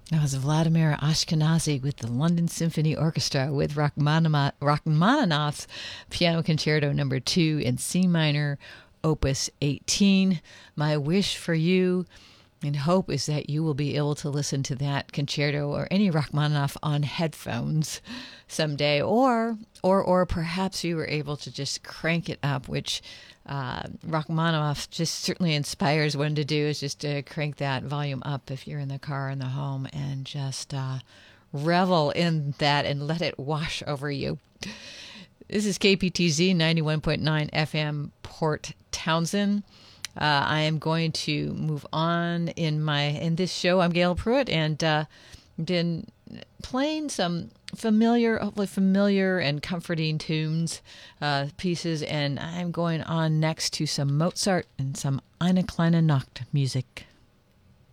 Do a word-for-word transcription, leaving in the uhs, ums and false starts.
That was Vladimir Ashkenazy with the London Symphony Orchestra with Rachmaninoff, Rachmaninoff's Piano Concerto Number Two in C minor, Opus eighteen. My wish for you and hope is that you will be able to listen to that concerto or any Rachmaninoff on headphones someday, or or or perhaps you were able to just crank it up, which uh, Rachmaninoff just certainly inspires one to do, is just to crank that volume up if you're in the car in the home and just uh, revel in that and let it wash over you. This is K P T Z ninety-one point nine F M Port Townsend. Uh, I am going to move on in my in this show. I'm Gail Pruitt, and uh, been playing some familiar, hopefully familiar and comforting tunes, uh, pieces, and I'm going on next to some Mozart and some Eine kleine Nacht music.